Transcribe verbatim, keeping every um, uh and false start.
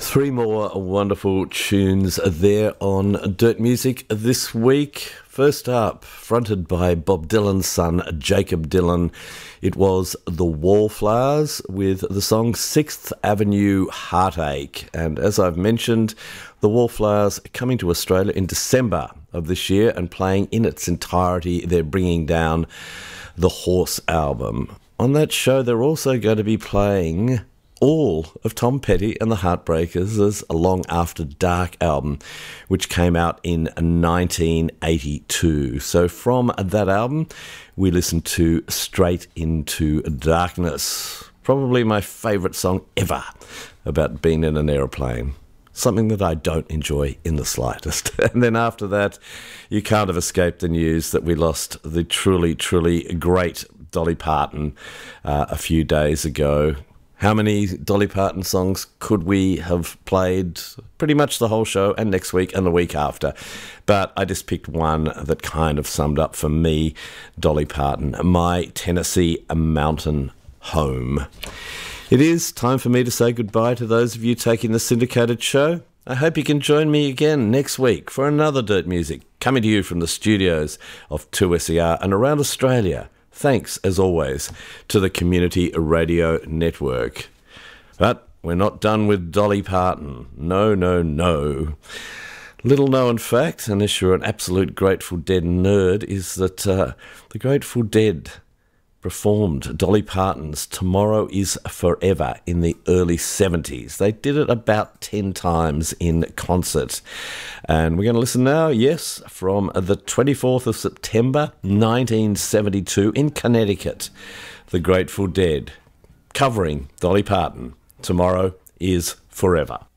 Three more wonderful tunes there on Dirt Music this week. First up, fronted by Bob Dylan's son, Jacob Dylan, it was The Wallflowers with the song Sixth Avenue Heartache. And as I've mentioned, The Wallflowers are coming to Australia in December of this year and playing in its entirety. They're bringing down the Horse album. On that show, they're also going to be playing all of Tom Petty and the Heartbreakers' Long After Dark album, which came out in nineteen eighty-two. So from that album, we listened to Straight Into Darkness, probably my favourite song ever about being in an aeroplane. Something that I don't enjoy in the slightest. And then after that, you can't have escaped the news that we lost the truly, truly great Dolly Parton uh, a few days ago. How many Dolly Parton songs could we have played? Pretty much the whole show, and next week and the week after. But I just picked one that kind of summed up for me Dolly Parton, My Tennessee Mountain Home. It is time for me to say goodbye to those of you taking the syndicated show. I hope you can join me again next week for another Dirt Music, coming to you from the studios of two S E R and around Australia. Thanks, as always, to the Community Radio Network. But we're not done with Dolly Parton. No, no, no. Little known fact, unless you're an absolute Grateful Dead nerd, is that uh, the Grateful Dead performed Dolly Parton's Tomorrow Is Forever in the early seventies. They did it about ten times in concert. And we're going to listen now, yes, from the twenty-fourth of September, nineteen seventy-two in Connecticut. The Grateful Dead, covering Dolly Parton, Tomorrow Is Forever.